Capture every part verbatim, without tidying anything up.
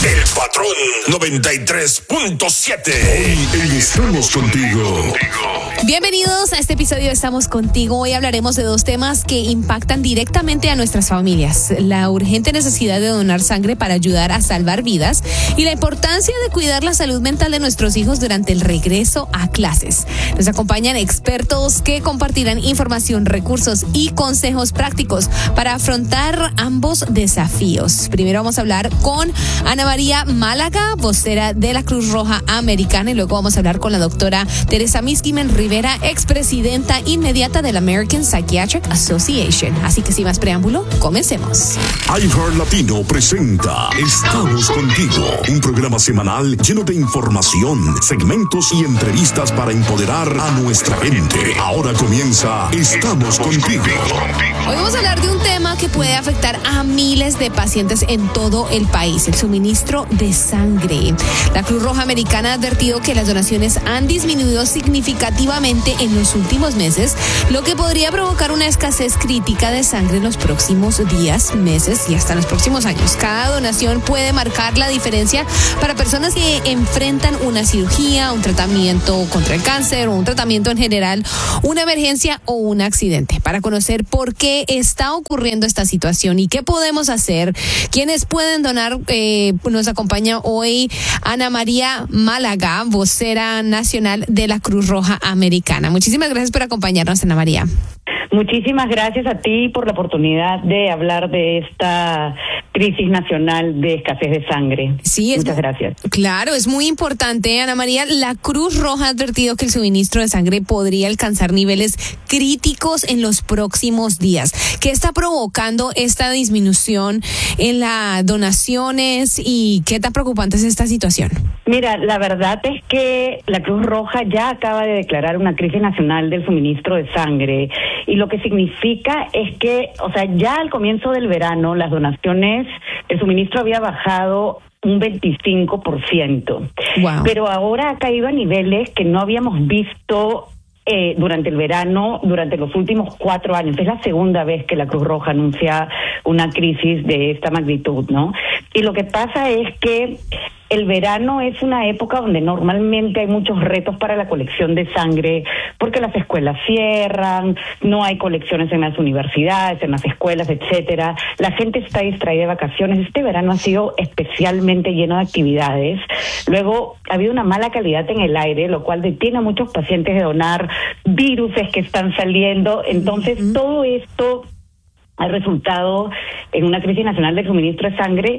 El Patrón noventa y tres punto siete. Hoy en Estamos Contigo. Bienvenidos a este episodio de Estamos Contigo. Hoy hablaremos de dos temas que impactan directamente a nuestras familias: la urgente necesidad de donar sangre para ayudar a salvar vidas y la importancia de cuidar la salud mental de nuestros hijos durante el regreso a clases. Nos acompañan expertos que compartirán información, recursos y consejos prácticos para afrontar ambos desafíos. Primero vamos a hablar con Ana María Málaga, vocera de la Cruz Roja Americana, y luego vamos a hablar con la doctora Teresa Miskimen Rivera, expresidenta inmediata de la American Psychiatric Association. Así que sin más preámbulo, comencemos. iHeart Latino presenta Estamos Contigo, un programa semanal lleno de información, segmentos y entrevistas para empoderar a nuestra gente. Ahora comienza Estamos Contigo. Hoy vamos a hablar de un tema que puede afectar a miles de pacientes en todo el país: el suministro de sangre. La Cruz Roja Americana ha advertido que las donaciones han disminuido significativamente en los últimos meses, lo que podría provocar una escasez crítica de sangre en los próximos días, meses y hasta los próximos años. Cada donación puede marcar la diferencia para personas que enfrentan una cirugía, un tratamiento contra el cáncer o un tratamiento en general, una emergencia o un accidente. Para conocer por qué está ocurriendo esta situación y qué podemos hacer, quiénes pueden donar, eh, nos acompaña hoy Ana María Málaga, vocera nacional de la Cruz Roja Americana. Muchísimas gracias por acompañarnos, Ana María. Muchísimas gracias a ti por la oportunidad de hablar de esta crisis nacional de escasez de sangre. Sí, es, muchas gracias. Claro, es muy importante, Ana María. La Cruz Roja ha advertido que el suministro de sangre podría alcanzar niveles críticos en los próximos días. ¿Qué está provocando esta disminución en las donaciones y qué tan preocupante es esta situación? Mira, la verdad es que la Cruz Roja ya acaba de declarar una crisis nacional del suministro de sangre, y lo que significa es que, o sea, ya al comienzo del verano las donaciones, el suministro había bajado un veinticinco por ciento. Wow. Pero ahora ha caído a niveles que no habíamos visto Eh, durante el verano, durante los últimos cuatro años. Es la segunda vez que la Cruz Roja anuncia una crisis de esta magnitud, ¿no? Y lo que pasa es que el verano es una época donde normalmente hay muchos retos para la colección de sangre, porque las escuelas cierran, no hay colecciones en las universidades, en las escuelas, etcétera. La gente está distraída de vacaciones. Este verano ha sido especialmente lleno de actividades. Luego ha habido una mala calidad en el aire, lo cual detiene a muchos pacientes de donar, viruses que están saliendo. Entonces, uh-huh. todo esto ha resultado en una crisis nacional de suministro de sangre,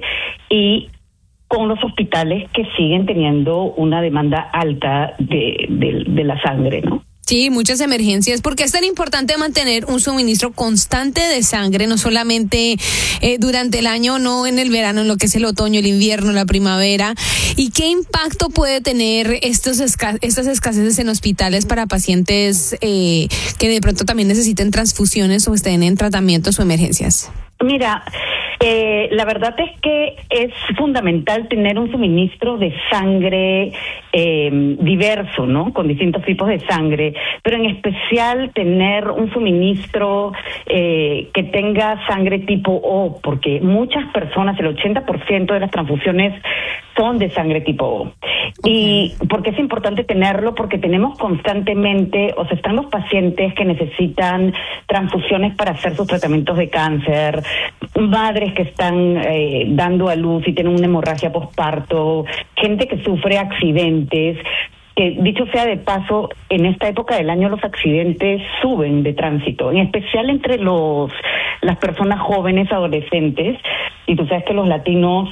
y con los hospitales que siguen teniendo una demanda alta de, de, de la sangre, ¿no? Sí, muchas emergencias. ¿Por qué es tan importante mantener un suministro constante de sangre, no solamente eh, durante el año, no en el verano, en lo que es el otoño, el invierno, la primavera? ¿Y qué impacto puede tener estos esca- estas escaseces en hospitales para pacientes eh, que de pronto también necesiten transfusiones o estén en tratamientos o emergencias? Mira, eh, la verdad es que es fundamental tener un suministro de sangre eh, diverso, ¿no? Con distintos tipos de sangre, pero en especial tener un suministro eh, que tenga sangre tipo O, porque muchas personas, el ochenta por ciento de las transfusiones son de sangre tipo O. Okay. ¿Y por qué es importante tenerlo? Porque tenemos constantemente, o sea, están los pacientes que necesitan transfusiones para hacer sus tratamientos de cáncer, madres que están eh, dando a luz y tienen una hemorragia posparto, gente que sufre accidentes, que dicho sea de paso, en esta época del año los accidentes suben de tránsito, en especial entre los las personas jóvenes, adolescentes, y tú sabes que los latinos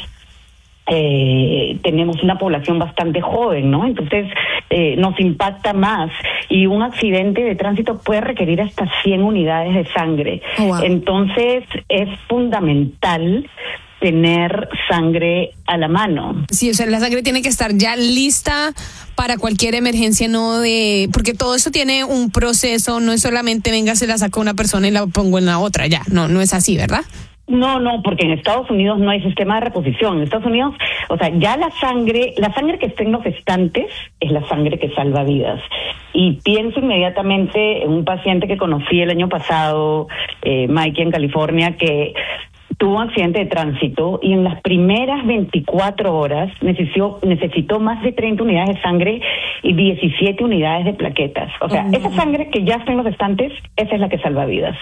Eh, tenemos una población bastante joven, ¿no? Entonces eh, nos impacta más, y un accidente de tránsito puede requerir hasta cien unidades de sangre. Oh, wow. Entonces es fundamental tener sangre a la mano. Sí, o sea, la sangre tiene que estar ya lista para cualquier emergencia, no de, porque todo eso tiene un proceso, no es solamente venga, se la saco una persona y la pongo en la otra, ya, no, no es así, ¿verdad? No, no, porque en Estados Unidos no hay sistema de reposición. En Estados Unidos, o sea, ya la sangre, la sangre que está en los estantes es la sangre que salva vidas. Y pienso inmediatamente en un paciente que conocí el año pasado, eh, Mikey, en California, que tuvo un accidente de tránsito y en las primeras veinticuatro horas necesitó, necesitó más de treinta unidades de sangre y diecisiete unidades de plaquetas. O sea, uh-huh. esa sangre que ya está en los estantes, esa es la que salva vidas.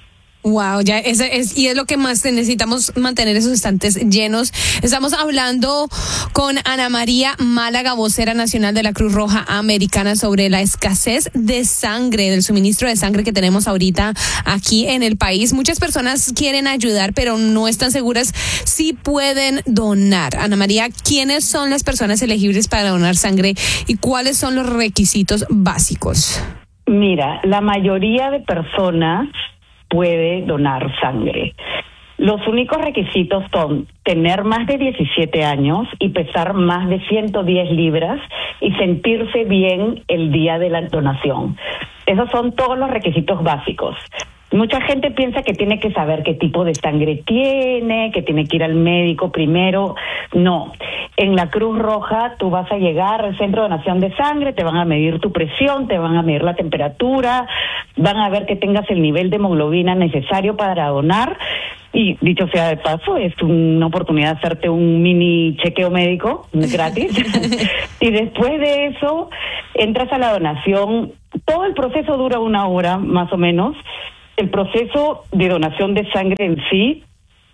Wow, ya ese es, y es lo que más necesitamos, mantener esos estantes llenos. Estamos hablando con Ana María Málaga, vocera nacional de la Cruz Roja Americana, sobre la escasez de sangre, del suministro de sangre que tenemos ahorita aquí en el país. Muchas personas quieren ayudar, pero no están seguras si pueden donar. Ana María, ¿quiénes son las personas elegibles para donar sangre y cuáles son los requisitos básicos? Mira, la mayoría de personas puede donar sangre. Los únicos requisitos son tener más de diecisiete años y pesar más de ciento diez libras y sentirse bien el día de la donación. Esos son todos los requisitos básicos. Mucha gente piensa que tiene que saber qué tipo de sangre tiene, que tiene que ir al médico primero. No. En la Cruz Roja tú vas a llegar al centro de donación de sangre, te van a medir tu presión, te van a medir la temperatura, van a ver que tengas el nivel de hemoglobina necesario para donar. Y dicho sea de paso, es una oportunidad de hacerte un mini chequeo médico gratis. Y después de eso, entras a la donación. Todo el proceso dura una hora, más o menos. El proceso de donación de sangre en sí,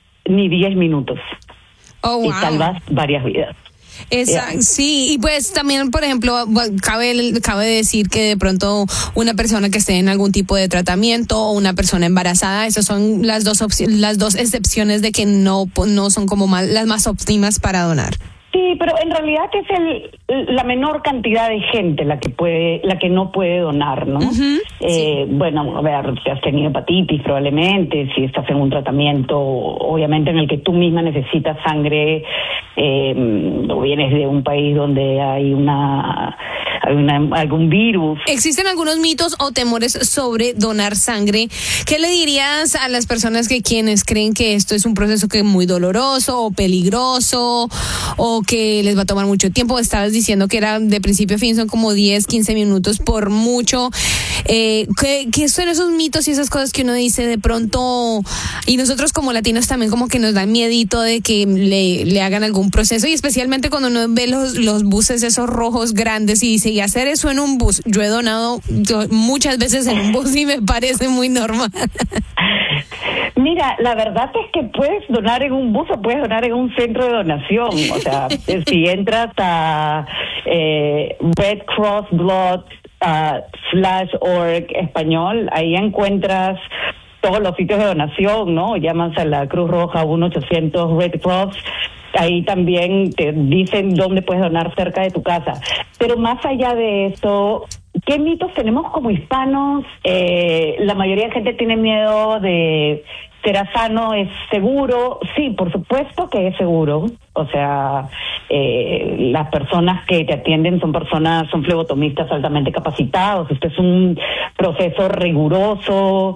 ni diez minutos. Oh, wow. Y salvas varias vidas. Esa, yeah. Sí, y pues también, por ejemplo, cabe, cabe decir que de pronto una persona que esté en algún tipo de tratamiento o una persona embarazada, esas son las dos opciones, las dos excepciones de que no, no son como más, las más óptimas para donar. Sí, pero en realidad es el la menor cantidad de gente la que puede, la que no puede donar, ¿no? Uh-huh, eh, sí. Bueno, a ver, si has tenido hepatitis probablemente, si estás en un tratamiento, obviamente en el que tú misma necesitas sangre, eh, o vienes de un país donde hay una, hay una algún virus. ¿Existen algunos mitos o temores sobre donar sangre? ¿Qué le dirías a las personas que quienes creen que esto es un proceso que es muy doloroso o peligroso o que les va a tomar mucho tiempo? Estabas diciendo que era de principio a fin, son como diez, quince minutos por mucho. Eh, ¿qué, ¿Qué son esos mitos y esas cosas que uno dice de pronto? Y nosotros como latinos también como que nos da miedito de que le, le hagan algún proceso, y especialmente cuando uno ve los, los buses esos rojos grandes y dice, y hacer eso en un bus. Yo he donado yo, muchas veces en un bus y me parece muy normal. Mira, la verdad es que puedes donar en un bus o puedes donar en un centro de donación. O sea, si entras a eh, Red Cross Blood uh, slash org español, ahí encuentras todos los sitios de donación, ¿no? Llamas a la Cruz Roja uno ochocientos Red Cross. Ahí también te dicen dónde puedes donar cerca de tu casa. Pero más allá de eso, ¿qué mitos tenemos como hispanos? Eh, la mayoría de gente tiene miedo de ¿será sano? ¿Es seguro? Sí, por supuesto que es seguro. O sea, eh, las personas que te atienden son personas, son flebotomistas altamente capacitados. Este es un proceso riguroso,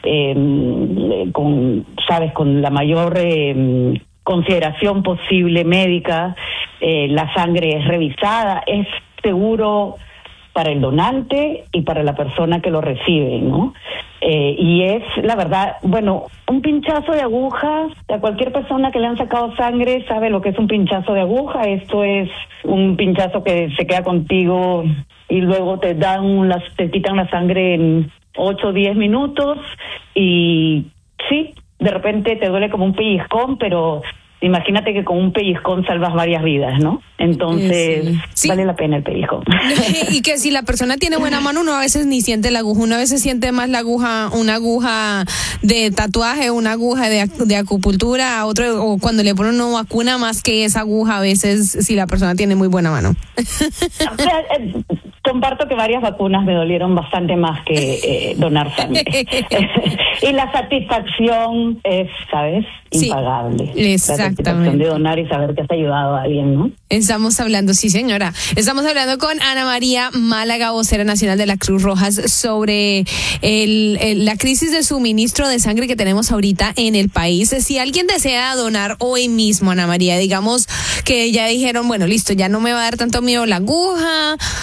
eh, con, sabes, con la mayor eh, consideración posible médica. Eh, la sangre es revisada, es seguro para el donante y para la persona que lo recibe, ¿no? Eh, y es, la verdad, bueno, un pinchazo de aguja, a cualquier persona que le han sacado sangre sabe lo que es un pinchazo de aguja. Esto es un pinchazo que se queda contigo y luego te dan las, te quitan la sangre en ocho o diez minutos y sí, de repente te duele como un pellizcón, pero imagínate que con un pellizcón salvas varias vidas, ¿no? Entonces, sí. Sí. Vale la pena el pellizcón. Y que si la persona tiene buena mano, uno a veces ni siente la aguja, uno a veces siente más la aguja, una aguja de tatuaje, una aguja de, de acupuntura, a otro, o cuando le ponen una vacuna, más que esa aguja a veces, si la persona tiene muy buena mano. O sea, eh, comparto que varias vacunas me dolieron bastante más que eh, donar sangre. Y la satisfacción es, ¿sabes? Impagable. Sí, exactamente. La satisfacción de donar y saber que has ayudado a alguien, ¿no? Estamos hablando, sí señora, estamos hablando con Ana María Málaga, vocera nacional de la Cruz Roja, sobre el, el, la crisis de suministro de sangre que tenemos ahorita en el país. Si alguien desea donar hoy mismo, Ana María, digamos que ya dijeron, bueno, listo, ya no me va a dar tanto miedo la aguja, voy a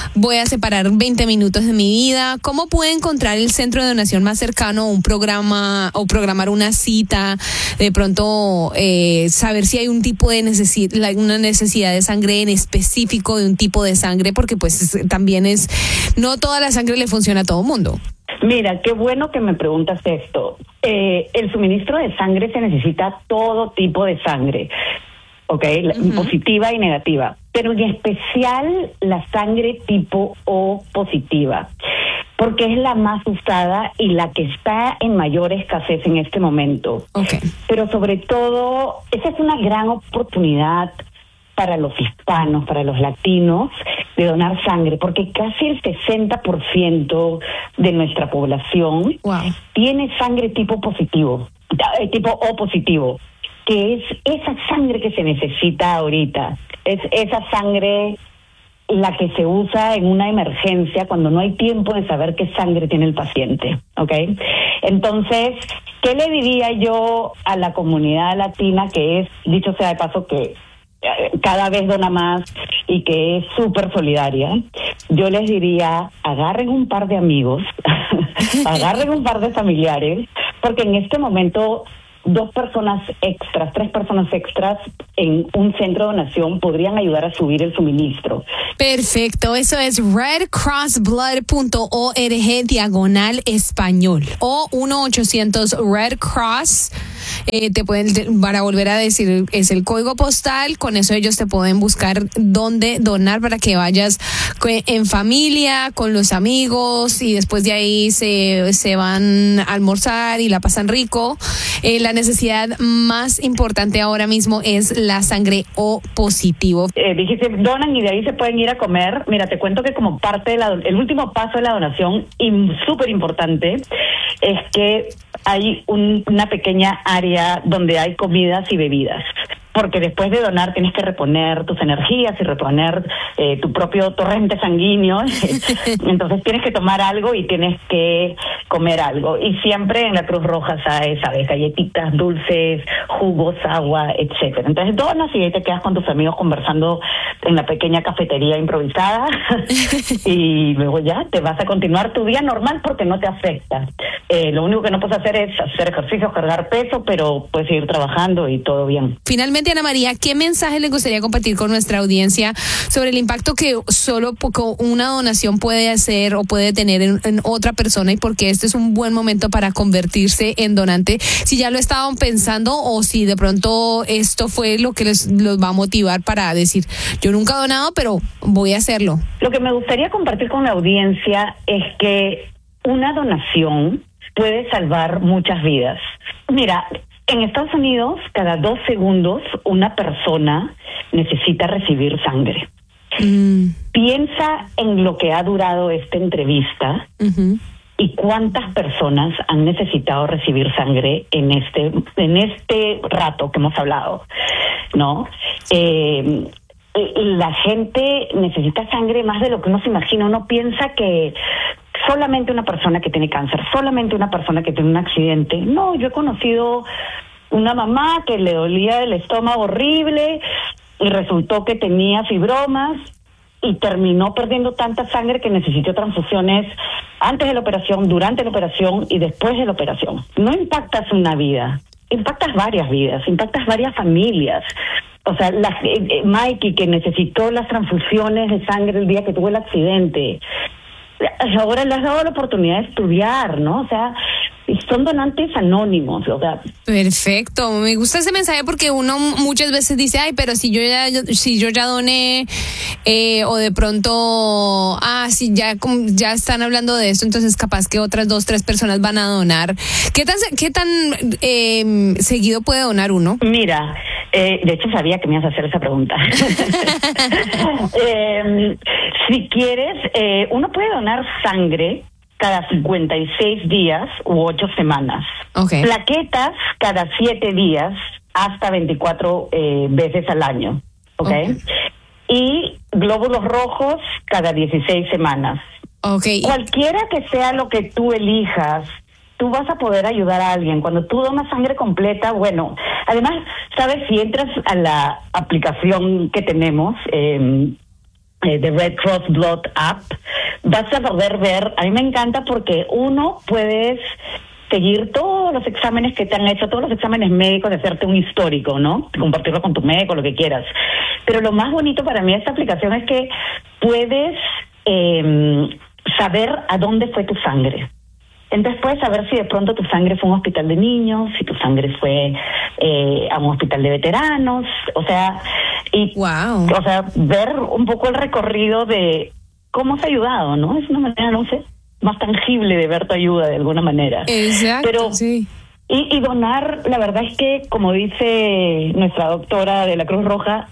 separar veinte minutos de mi vida, ¿cómo puedo encontrar el centro de donación más cercano, un programa o programar una cita? De pronto eh, saber si hay un tipo de necesidad, una necesidad de sangre en específico, de un tipo de sangre, porque pues también es, no toda la sangre le funciona a todo mundo. Mira, qué bueno que me preguntas esto. Eh, el suministro de sangre se necesita todo tipo de sangre, ¿ok? Uh-huh. Positiva y negativa, pero en especial la sangre tipo O positiva, porque es la más usada y la que está en mayor escasez en este momento. Okay. Pero sobre todo, esa es una gran oportunidad para los hispanos, para los latinos, de donar sangre, porque casi el sesenta por ciento de nuestra población wow. tiene sangre tipo positivo, tipo O positivo, que es esa sangre que se necesita ahorita, es esa sangre la que se usa en una emergencia cuando no hay tiempo de saber qué sangre tiene el paciente, ¿ok? Entonces, ¿qué le diría yo a la comunidad latina, que es, dicho sea de paso, que cada vez dona más y que es súper solidaria? Yo les diría, agarren un par de amigos, agarren un par de familiares, porque en este momento dos personas extras, tres personas extras en un centro de donación podrían ayudar a subir el suministro. Perfecto, eso es redcrossblood punto org diagonal español o uno ochocientos Red Cross. Eh, te pueden, para volver a decir, es el código postal, con eso ellos te pueden buscar dónde donar para que vayas en familia, con los amigos, y después de ahí se, se van a almorzar y la pasan rico. Eh, la necesidad más importante ahora mismo es la sangre O positivo. Eh, dijiste, donan y de ahí se pueden ir a comer. Mira, te cuento que como parte de la, el último paso de la donación, y súper importante, es que hay un, una pequeña área donde hay comidas y bebidas, porque después de donar tienes que reponer tus energías y reponer eh, tu propio torrente sanguíneo. Entonces tienes que tomar algo y tienes que comer algo. Y siempre en la Cruz Roja hay, ¿sabes? Galletitas, dulces, jugos, agua, etcétera. Entonces donas y ahí te quedas con tus amigos conversando en la pequeña cafetería improvisada y luego ya te vas a continuar tu día normal porque no te afecta. Eh, lo único que no puedes hacer es hacer ejercicio, cargar peso, pero puedes seguir trabajando y todo bien. Finalmente, Ana María, ¿qué mensaje le gustaría compartir con nuestra audiencia sobre el impacto que solo una donación puede hacer o puede tener en, en otra persona, y por qué este es un buen momento para convertirse en donante? Si ya lo estaban pensando o si de pronto esto fue lo que les los va a motivar para decir, yo nunca he donado, pero voy a hacerlo. Lo que me gustaría compartir con la audiencia es que una donación puede salvar muchas vidas. Mira, en Estados Unidos, cada dos segundos, una persona necesita recibir sangre. Mm. Piensa en lo que ha durado esta entrevista uh-huh. y cuántas personas han necesitado recibir sangre en este en este rato que hemos hablado, ¿no? Eh, la gente necesita sangre más de lo que uno se imagina. Uno piensa que solamente una persona que tiene cáncer, solamente una persona que tiene un accidente. No, yo he conocido una mamá que le dolía el estómago horrible y resultó que tenía fibromas y terminó perdiendo tanta sangre que necesitó transfusiones antes de la operación, durante la operación y después de la operación. No impactas una vida, impactas varias vidas, impactas varias familias. O sea, la, eh, Mikey, que necesitó las transfusiones de sangre el día que tuvo el accidente, ahora le has dado la oportunidad de estudiar, ¿no? O sea, son donantes anónimos, o sea. Perfecto, me gusta ese mensaje porque uno muchas veces dice, ay, pero si yo ya, si yo ya doné, eh, o de pronto, ah, si ya, ya están hablando de esto, entonces capaz que otras dos, tres personas van a donar. ¿Qué tan, qué tan eh, seguido puede donar uno? Mira, eh, de hecho sabía que me ibas a hacer esa pregunta. eh, si quieres, eh, uno puede donar sangre cada cincuenta y seis días u ocho semanas. Okay. Plaquetas cada siete días hasta veinticuatro eh, veces al año. ¿Okay? Okay. Y glóbulos rojos cada dieciséis semanas. Okay. Cualquiera que sea lo que tú elijas, tú vas a poder ayudar a alguien. Cuando tú donas sangre completa, bueno, además, ¿sabes? Si entras a la aplicación que tenemos, eh, eh, de Red Cross Blood App, vas a poder ver, a mí me encanta porque uno, puedes seguir todos los exámenes que te han hecho, todos los exámenes médicos, de hacerte un histórico, ¿no? Compartirlo con tu médico, lo que quieras. Pero lo más bonito para mí de esta aplicación es que puedes eh, saber a dónde fue tu sangre. Entonces puedes saber si de pronto tu sangre fue a un hospital de niños, si tu sangre fue eh, a un hospital de veteranos, o sea, y wow. o sea, ver un poco el recorrido de cómo has ayudado, ¿no? Es una manera, no sé, más tangible de ver tu ayuda de alguna manera. Exacto, pero sí. Y, y donar, la verdad es que, como dice nuestra doctora de la Cruz Roja,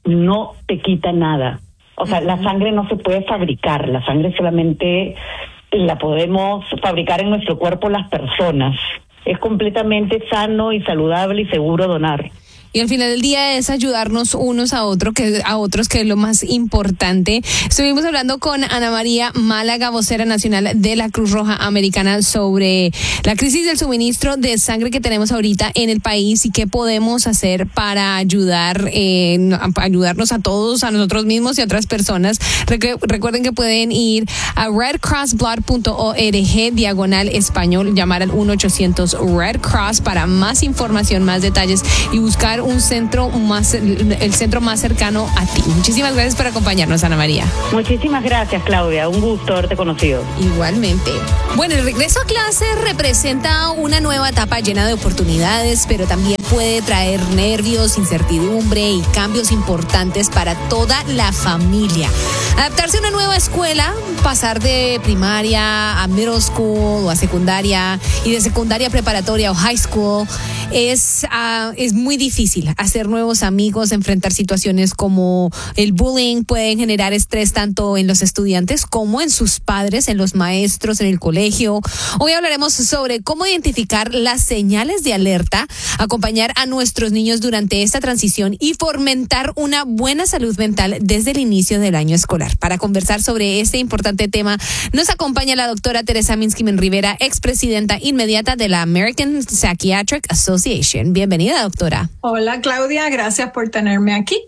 no te quita nada. O sea, uh-huh. la sangre no se puede fabricar, la sangre solamente la podemos fabricar en nuestro cuerpo las personas. Es completamente sano y saludable y seguro donar. Y al final del día es ayudarnos unos a otros, que a otros, que es lo más importante. Estuvimos hablando con Ana María Málaga, vocera nacional de la Cruz Roja Americana, sobre la crisis del suministro de sangre que tenemos ahorita en el país y qué podemos hacer para ayudar, eh, ayudarnos a todos, a nosotros mismos y a otras personas. Recu- recuerden que pueden ir a red cross blood punto org diagonal español, llamar al uno ochocientos Red Cross para más información, más detalles y buscar un centro más, el centro más cercano a ti. Muchísimas gracias por acompañarnos, Ana María. Muchísimas gracias, Claudia. Un gusto haberte conocido. Igualmente. Bueno, el regreso a clase representa una nueva etapa llena de oportunidades, pero también puede traer nervios, incertidumbre y cambios importantes para toda la familia. Adaptarse a una nueva escuela, pasar de primaria a middle school o a secundaria y de secundaria a preparatoria o high school es, uh, es muy difícil. Hacer nuevos amigos, enfrentar situaciones como el bullying pueden generar estrés tanto en los estudiantes como en sus padres, en los maestros, en el colegio. Hoy hablaremos sobre cómo identificar las señales de alerta, acompañar a nuestros niños durante esta transición y fomentar una buena salud mental desde el inicio del año escolar. Para conversar sobre este importante tema, nos acompaña la doctora Teresa Minskimen Rivera, expresidenta inmediata de la American Psychiatric Association. Bienvenida, doctora. Hola, Claudia, gracias por tenerme aquí.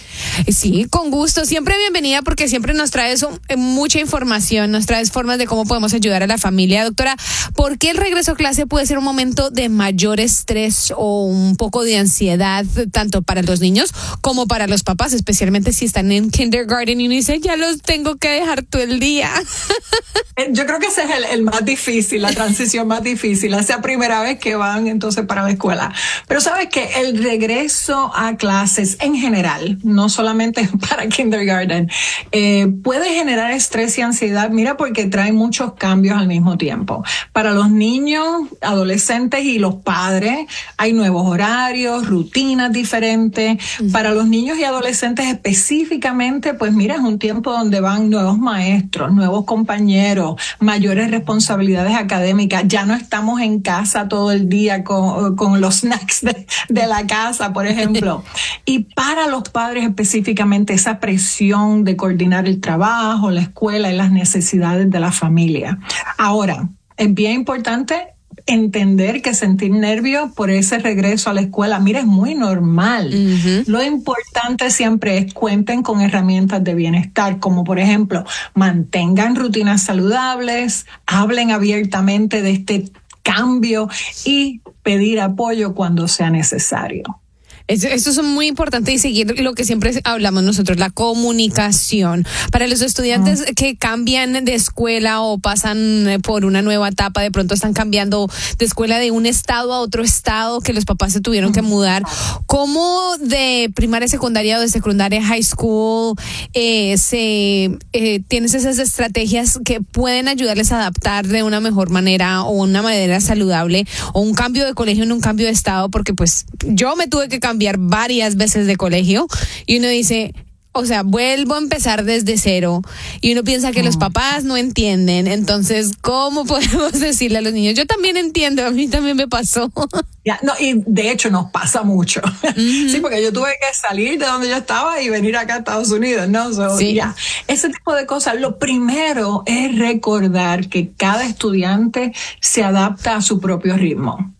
Sí, con gusto. Siempre bienvenida porque siempre nos traes mucha información, nos traes formas de cómo podemos ayudar a la familia. Doctora, ¿por qué el regreso a clase puede ser un momento de mayor estrés o un poco de ansiedad, tanto para los niños como para los papás, especialmente si están en kindergarten y uno dice, ya los tengo que dejar todo el día? Yo creo que ese es el, el más difícil, la transición más difícil, esa primera vez que van entonces para la escuela. Pero sabes que el regreso a clases en general, no solamente para kindergarten, eh, puede generar estrés y ansiedad, mira, porque trae muchos cambios al mismo tiempo. Para los niños, adolescentes y los padres, hay nuevos horarios, rutinas diferentes. Uh-huh. Para los niños y adolescentes específicamente, pues mira, es un tiempo donde van nuevos maestros, nuevos compañeros, mayores responsabilidades académicas. Ya no estamos en casa todo el día con, con los snacks de, de la casa, por ejemplo. Y para los padres específicamente, esa presión de coordinar el trabajo, la escuela y las necesidades de la familia. Ahora, es bien importante entender que sentir nervios por ese regreso a la escuela, mira, es muy normal. Uh-huh. Lo importante siempre es cuenten con herramientas de bienestar, como por ejemplo, mantengan rutinas saludables, hablen abiertamente de este cambio y pedir apoyo cuando sea necesario. Eso, eso es muy importante y seguir lo que siempre hablamos nosotros, la comunicación. Para los estudiantes uh-huh. que cambian de escuela o pasan por una nueva etapa, de pronto están cambiando de escuela de un estado a otro estado, que los papás se tuvieron uh-huh. que mudar. ¿Cómo de primaria, secundaria o de secundaria, high school, eh, se eh, tienes esas estrategias que pueden ayudarles a adaptar de una mejor manera o una manera saludable, o un cambio de colegio en un cambio de estado? Porque pues yo me tuve que cambiar varias veces de colegio y uno dice, o sea, vuelvo a empezar desde cero y uno piensa que los papás no entienden. Entonces, ¿cómo podemos decirle a los niños? Yo también entiendo, a mí también me pasó. Ya, no, y de hecho nos pasa mucho. Uh-huh. Sí, porque yo tuve que salir de donde yo estaba y venir acá a Estados Unidos, ¿no? So, sí. Ya, ese tipo de cosas. Lo primero es recordar que cada estudiante se adapta a su propio ritmo.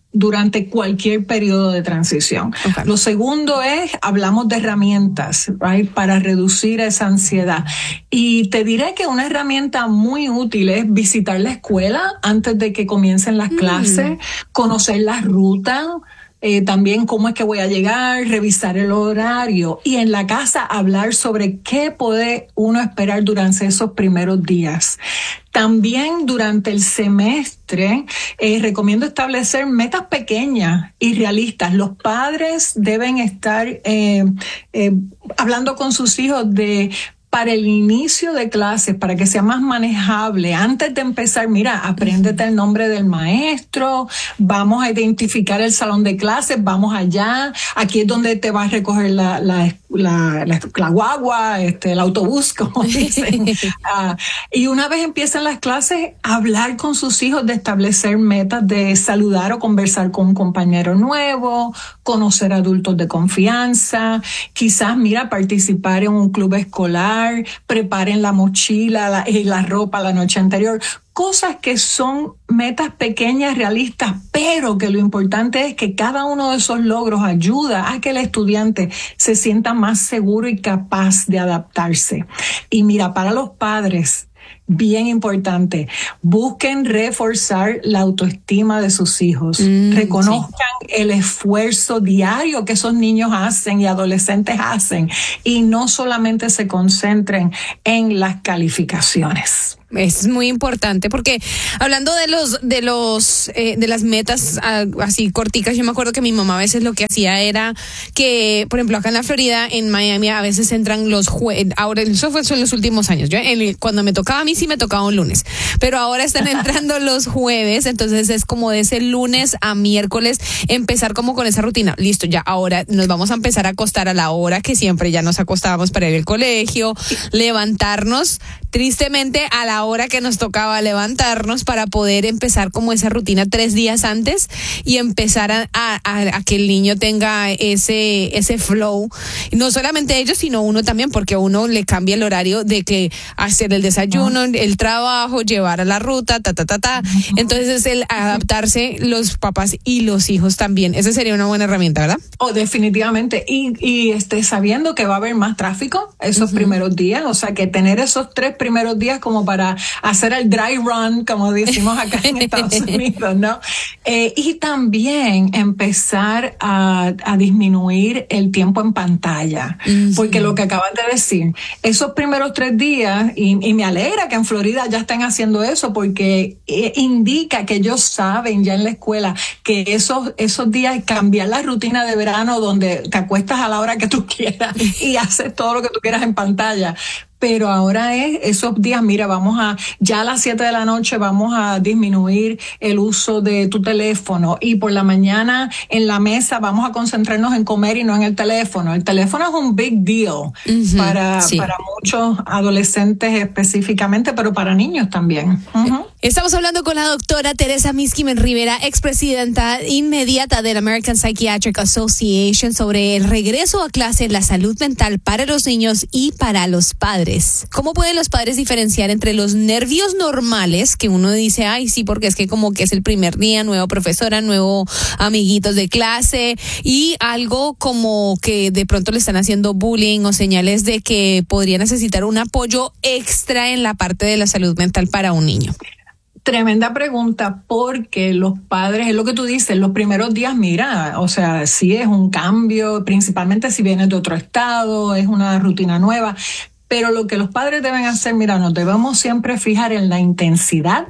durante cualquier periodo de transición. Okay. Lo segundo es, hablamos de herramientas, right, para reducir esa ansiedad. Y te diré que una herramienta muy útil es visitar la escuela antes de que comiencen las mm. clases, conocer las rutas, Eh, también cómo es que voy a llegar, revisar el horario y en la casa hablar sobre qué puede uno esperar durante esos primeros días. También durante el semestre eh, recomiendo establecer metas pequeñas y realistas. Los padres deben estar eh, eh, hablando con sus hijos de para el inicio de clases, para que sea más manejable. Antes de empezar, mira, apréndete el nombre del maestro, vamos a identificar el salón de clases, vamos allá, aquí es donde te vas a recoger la, la, la, la, la guagua, este, el autobús, como dicen. uh, y una vez empiezan las clases, hablar con sus hijos de establecer metas de saludar o conversar con un compañero nuevo, conocer adultos de confianza, quizás, mira, participar en un club escolar, preparen la mochila la, y la ropa la noche anterior. Cosas que son metas pequeñas, realistas, pero que lo importante es que cada uno de esos logros ayuda a que el estudiante se sienta más seguro y capaz de adaptarse. Y mira, para los padres, bien importante, busquen reforzar la autoestima de sus hijos, mm, reconozcan sí. el esfuerzo diario que esos niños hacen y adolescentes hacen y no solamente se concentren en las calificaciones. Es muy importante porque hablando de los de los eh, de las metas uh, así corticas, yo me acuerdo que mi mamá a veces lo que hacía era que, por ejemplo, acá en la Florida, en Miami, a veces entran los jueves, ahora eso fue en los últimos años, yo en, cuando me tocaba a mí sí me tocaba un lunes, pero ahora están entrando los jueves, entonces es como de ese lunes a miércoles empezar como con esa rutina, listo, ya ahora nos vamos a empezar a acostar a la hora que siempre ya nos acostábamos para ir al colegio, levantarnos tristemente a la hora que nos tocaba levantarnos para poder empezar como esa rutina tres días antes y empezar a, a, a que el niño tenga ese ese flow, no solamente ellos sino uno también, porque uno le cambia el horario de que hacer el desayuno, uh-huh. el trabajo, llevar a la ruta, ta ta ta ta, uh-huh. entonces es el adaptarse los papás y los hijos también, esa sería una buena herramienta, ¿verdad? Oh, definitivamente, y, y este, sabiendo que va a haber más tráfico esos uh-huh. primeros días, o sea que tener esos tres primeros días como para hacer el dry run, como decimos acá en Estados Unidos, ¿no? Eh, y también empezar a, a disminuir el tiempo en pantalla, mm-hmm. porque lo que acabas de decir, esos primeros tres días, y, y me alegra que en Florida ya estén haciendo eso, porque eh, indica que ellos saben ya en la escuela que esos, esos días cambiar la rutina de verano donde te acuestas a la hora que tú quieras y haces todo lo que tú quieras en pantalla. Pero ahora es esos días, mira, vamos a, ya a las siete de la noche vamos a disminuir el uso de tu teléfono y por la mañana en la mesa vamos a concentrarnos en comer y no en el teléfono. El teléfono es un big deal uh-huh, para, sí. para muchos adolescentes específicamente, pero para niños también. Uh-huh. Estamos hablando con la doctora Teresa Miskimen Rivera, expresidenta inmediata del American Psychiatric Association, sobre el regreso a clase, la salud mental para los niños y para los padres. ¿Cómo pueden los padres diferenciar entre los nervios normales, que uno dice, ay, sí, porque es que como que es el primer día, nueva profesora, nuevo amiguitos de clase, y algo como que de pronto le están haciendo bullying o señales de que podría necesitar un apoyo extra en la parte de la salud mental para un niño? Tremenda pregunta, porque los padres, es lo que tú dices, los primeros días, mira, o sea, sí es un cambio, principalmente si vienes de otro estado, es una rutina nueva. Pero lo que los padres deben hacer, mira, nos debemos siempre fijar en la intensidad,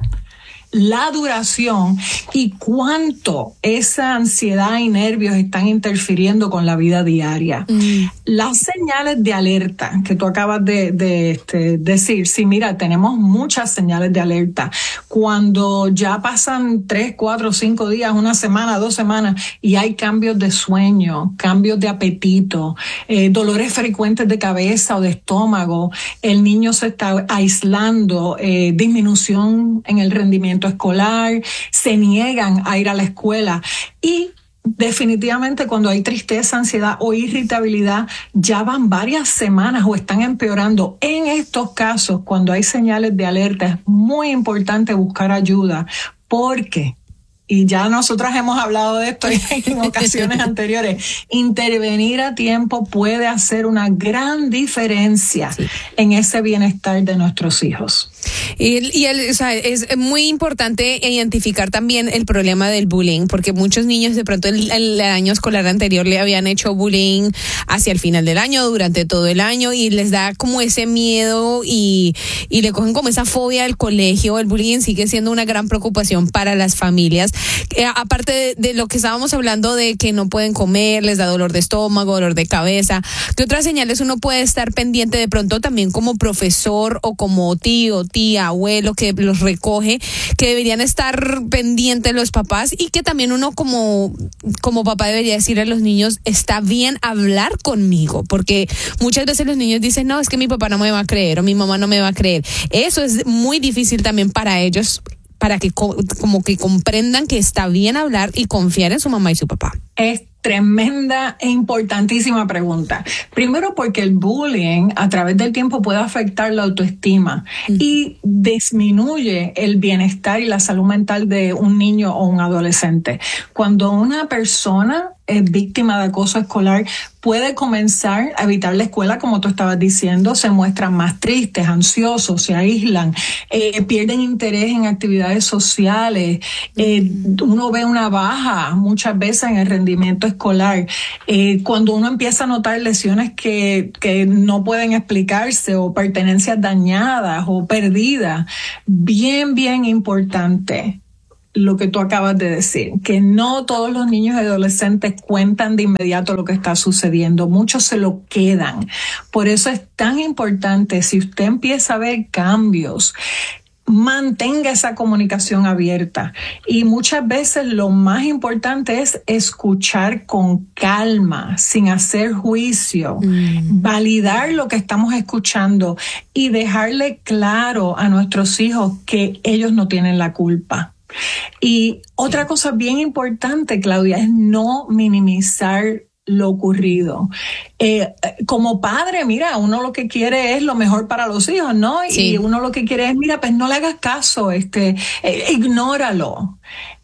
la duración y cuánto esa ansiedad y nervios están interfiriendo con la vida diaria. Mm. Las señales de alerta que tú acabas de, de este, decir, sí, mira, tenemos muchas señales de alerta. Cuando ya pasan tres, cuatro, cinco días, una semana, dos semanas, y hay cambios de sueño, cambios de apetito, eh, dolores frecuentes de cabeza o de estómago, el niño se está aislando, eh, disminución en el rendimiento escolar, se niegan a ir a la escuela y definitivamente cuando hay tristeza, ansiedad o irritabilidad ya van varias semanas o están empeorando. En estos casos, cuando hay señales de alerta, es muy importante buscar ayuda porque, y ya nosotras hemos hablado de esto en ocasiones anteriores, intervenir a tiempo puede hacer una gran diferencia sí. en ese bienestar de nuestros hijos. Y, y el, o sea, es muy importante identificar también el problema del bullying, porque muchos niños de pronto el, el año escolar anterior le habían hecho bullying hacia el final del año, durante todo el año, y les da como ese miedo y, y le cogen como esa fobia al colegio. El bullying sigue siendo una gran preocupación para las familias. Eh, aparte de, de lo que estábamos hablando de que no pueden comer, les da dolor de estómago, dolor de cabeza, ¿qué otras señales uno puede estar pendiente de pronto también como profesor o como tío, tía, abuelo que los recoge, que deberían estar pendientes los papás y que también uno como, como papá debería decirle a los niños, está bien hablar conmigo? Porque muchas veces los niños dicen, no, es que mi papá no me va a creer o mi mamá no me va a creer. Eso es muy difícil también para ellos, para que co- como que comprendan que está bien hablar y confiar en su mamá y su papá. Es tremenda e importantísima pregunta. Primero, porque el bullying a través del tiempo puede afectar la autoestima uh-huh. y disminuye el bienestar y la salud mental de un niño o un adolescente. Cuando una persona es víctima de acoso escolar, puede comenzar a evitar la escuela, como tú estabas diciendo, se muestran más tristes, ansiosos, se aíslan, eh, pierden interés en actividades sociales, eh, uno ve una baja muchas veces en el rendimiento escolar. Eh, cuando uno empieza a notar lesiones que, que no pueden explicarse o pertenencias dañadas o perdidas, bien, bien importante lo que tú acabas de decir, que no todos los niños y adolescentes cuentan de inmediato lo que está sucediendo, muchos se lo quedan. Por eso es tan importante, si usted empieza a ver cambios, mantenga esa comunicación abierta. Y muchas veces lo más importante es escuchar con calma, sin hacer juicio, mm. validar lo que estamos escuchando y dejarle claro a nuestros hijos que ellos no tienen la culpa. Y otra cosa bien importante, Claudia, es no minimizar lo ocurrido. Eh, como padre, mira, uno lo que quiere es lo mejor para los hijos, ¿no? Sí. Y uno lo que quiere es, mira, pues no le hagas caso, este, eh, ignóralo.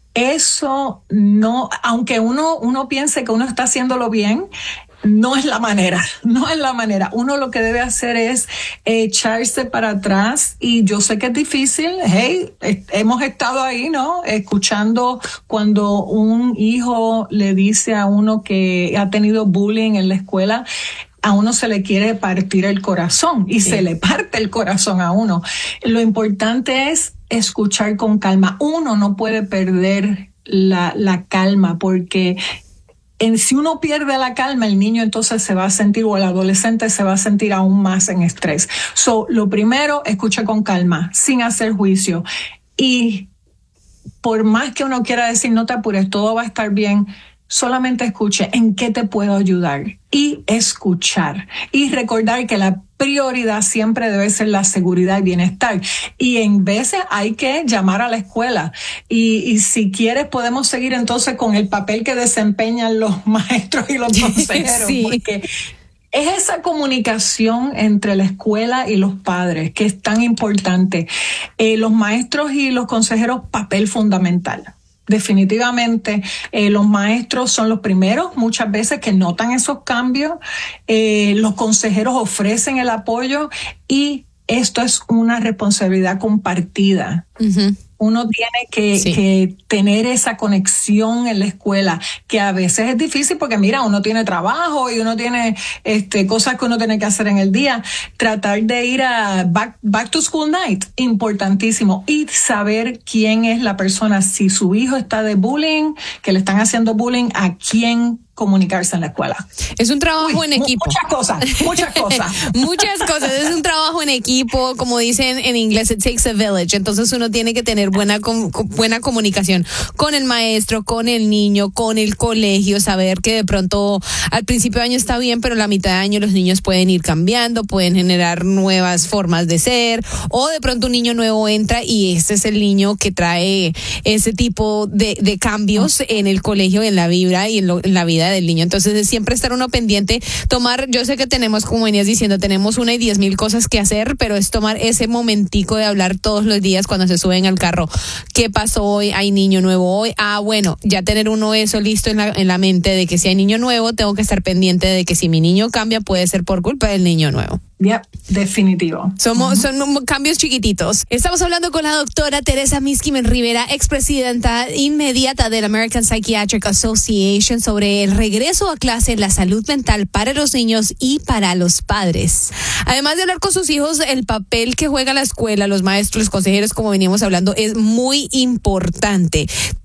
Eso no, aunque uno, uno piense que uno está haciéndolo bien, no es la manera, no es la manera. Uno lo que debe hacer es echarse para atrás, y yo sé que es difícil. Hey, hemos estado ahí, ¿no? Escuchando cuando un hijo le dice a uno que ha tenido bullying en la escuela, a uno se le quiere partir el corazón y sí. se le parte el corazón a uno. Lo importante es escuchar con calma. Uno no puede perder la, la calma, porque En, si uno pierde la calma, el niño entonces se va a sentir, o el adolescente se va a sentir aún más en estrés. So, lo primero, escucha con calma, sin hacer juicio. Y por más que uno quiera decir, no te apures, todo va a estar bien, solamente escuche en qué te puedo ayudar y escuchar. Y recordar que la prioridad siempre debe ser la seguridad y bienestar. Y en veces hay que llamar a la escuela. Y, y si quieres podemos seguir entonces con el papel que desempeñan los maestros y los consejeros. Sí. Porque es esa comunicación entre la escuela y los padres que es tan importante. Eh, los maestros y los consejeros, papel fundamental. Definitivamente, eh, los maestros son los primeros muchas veces que notan esos cambios, eh, los consejeros ofrecen el apoyo y esto es una responsabilidad compartida. Uh-huh. Uno tiene que, sí. que tener esa conexión en la escuela, que a veces es difícil porque mira, uno tiene trabajo y uno tiene este cosas que uno tiene que hacer en el día. Tratar de ir a back, back to school night, importantísimo. Y saber quién es la persona, si su hijo está de bullying, que le están haciendo bullying, a quién comunicarse en la escuela. Es un trabajo Uy, en equipo. Muchas cosas, muchas cosas. muchas cosas. Es un trabajo en equipo, como dicen en inglés, it takes a village. Entonces uno tiene que tener buena com- buena comunicación con el maestro, con el niño, con el colegio, saber que de pronto al principio de año está bien, pero a la mitad de año los niños pueden ir cambiando, pueden generar nuevas formas de ser, o de pronto un niño nuevo entra y este es el niño que trae ese tipo de, de cambios en el colegio, en la vibra y en, lo, en la vida vida del niño. Entonces, es siempre estar uno pendiente, tomar, yo sé que tenemos, como venías diciendo, tenemos una y diez mil cosas que hacer, pero es tomar ese momentico de hablar todos los días cuando se suben al carro. ¿Qué pasó hoy? ¿Hay niño nuevo hoy? Ah, bueno, ya tener uno eso listo en la, en la mente de que si hay niño nuevo, tengo que estar pendiente de que si mi niño cambia, puede ser por culpa del niño nuevo. Yep, definitivo. Somos, uh-huh. Son cambios chiquititos. Estamos hablando con la doctora Teresa Miskimen Rivera, expresidenta inmediata del American Psychiatric Association, sobre el regreso a clase, la salud mental para los niños y para los padres. Además de hablar con sus hijos, el papel que juega la escuela, los maestros, los consejeros, como veníamos hablando, es muy importante.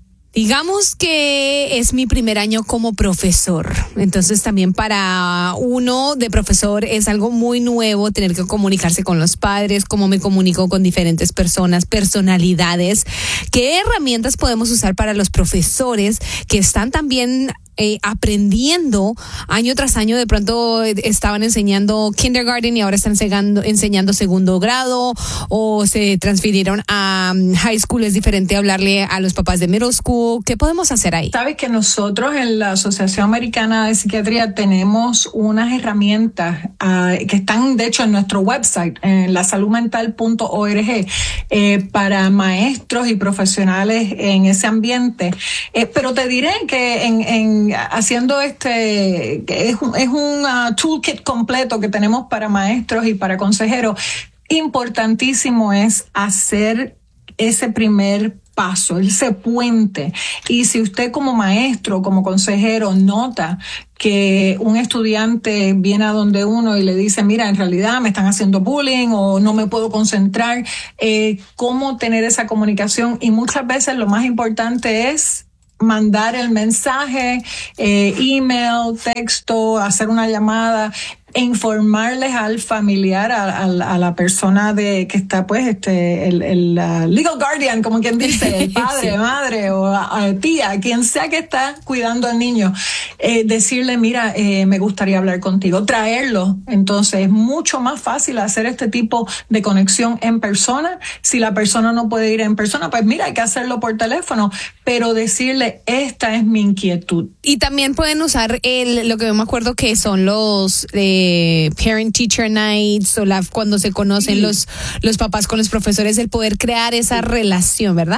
Digamos que es mi primer año como profesor, entonces también para uno de profesor es algo muy nuevo tener que comunicarse con los padres, cómo me comunico con diferentes personas, personalidades. ¿Qué herramientas podemos usar para los profesores que están también Eh, aprendiendo año tras año? De pronto estaban enseñando kindergarten y ahora están enseñando, enseñando segundo grado, o se transfirieron a um, high school. Es diferente hablarle a los papás de middle school. ¿Qué podemos hacer ahí? Sabes que nosotros en la Asociación Americana de Psiquiatría tenemos unas herramientas uh, que están de hecho en nuestro website, en la salud mental punto org, eh, para maestros y profesionales en ese ambiente. Eh, pero te diré que en, en haciendo este, es un, es un uh, toolkit completo que tenemos para maestros y para consejeros. Importantísimo es hacer ese primer paso, ese puente. Y si usted como maestro, como consejero, nota que un estudiante viene a donde uno y le dice, mira, en realidad me están haciendo bullying o no me puedo concentrar, eh, cómo tener esa comunicación. Y muchas veces lo más importante es mandar el mensaje, eh, email, texto, hacer una llamada, e informarles al familiar, a, a, a la persona de que está, pues, este, el, el uh, legal guardian, como quien dice, el padre, sí. madre o a, a tía, quien sea que está cuidando al niño, eh, decirle, mira, eh, me gustaría hablar contigo, traerlo. Entonces, es mucho más fácil hacer este tipo de conexión en persona. Si la persona no puede ir en persona, pues mira, hay que hacerlo por teléfono, pero decirle, esta es mi inquietud. Y también pueden usar el, lo que yo me acuerdo que son los eh, Parent Teacher Nights, o la, cuando se conocen sí. los, los papás con los profesores, el poder crear esa sí. relación, ¿verdad?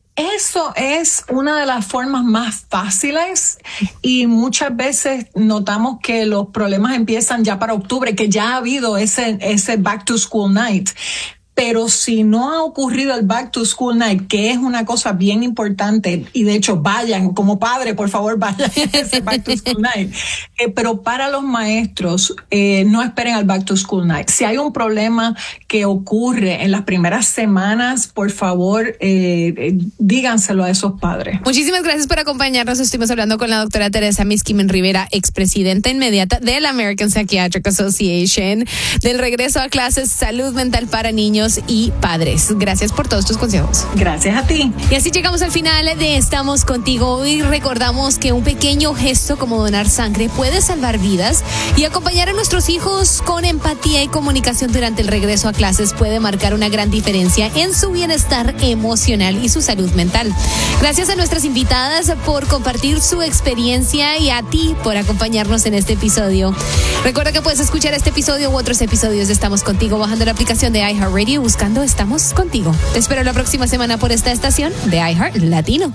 Eso es una de las formas más fáciles, y muchas veces notamos que los problemas empiezan ya para octubre, que ya ha habido ese, ese Back to School Night. Pero si no ha ocurrido el Back to School Night, que es una cosa bien importante, y de hecho vayan, como padre, por favor, vayan a ese Back to School Night. Eh, pero para los maestros, eh, no esperen al Back to School Night. Si hay un problema que ocurre en las primeras semanas, por favor, eh, eh, díganselo a esos padres. Muchísimas gracias por acompañarnos. Estuvimos hablando con la doctora Teresa Miskimen Rivera, expresidenta inmediata de la American Psychiatric Association, del regreso a clases, salud mental para niños y padres. Gracias por todos tus consejos. Gracias a ti. Y así llegamos al final de Estamos Contigo, y recordamos que un pequeño gesto como donar sangre puede salvar vidas, y acompañar a nuestros hijos con empatía y comunicación durante el regreso a clases puede marcar una gran diferencia en su bienestar emocional y su salud mental. Gracias a nuestras invitadas por compartir su experiencia, y a ti por acompañarnos en este episodio. Recuerda que puedes escuchar este episodio u otros episodios de Estamos Contigo bajando la aplicación de iHeartRadio, buscando Estamos Contigo. Te espero la próxima semana por esta estación de iHeart Latino.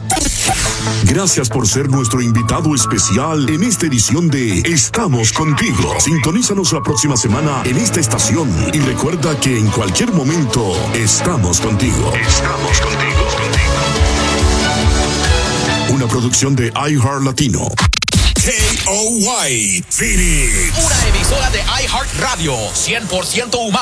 Gracias por ser nuestro invitado especial en esta edición de Estamos Contigo. Sintonízanos la próxima semana en esta estación, y recuerda que en cualquier momento estamos contigo. Estamos contigo. Una producción de iHeart Latino. K O Y Phoenix. Una emisora de iHeart Radio, cien por ciento humana.